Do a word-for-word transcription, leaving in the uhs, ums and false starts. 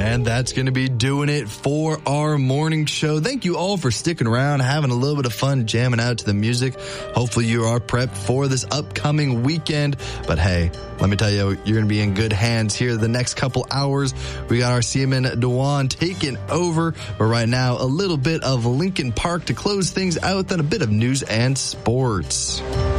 And that's going to be doing it for our morning show. Thank you all for sticking around, having a little bit of fun, jamming out to the music. Hopefully you are prepped for this upcoming weekend. But hey, let me tell you, you're going to be in good hands here the next couple hours. We got our Seaman Dewan taking over. But right now, a little bit of Linkin Park to close things out, then a bit of news and sports.